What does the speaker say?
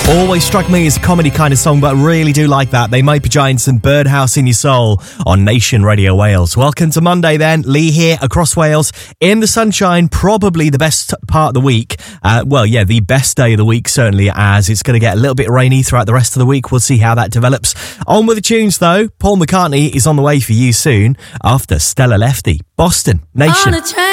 Always struck me as a comedy kind of song, but I really do like that. They might be Giants and Birdhouse in Your Soul on Nation Radio Wales. Welcome to Monday then. Lee here across Wales in the sunshine, probably the best part of the week. The best day of the week, certainly, as it's going to get a little bit rainy throughout the rest of the week. We'll see how that develops. On with the tunes though. Paul McCartney is on the way for you soon after Stella Lefty. Boston, Nation.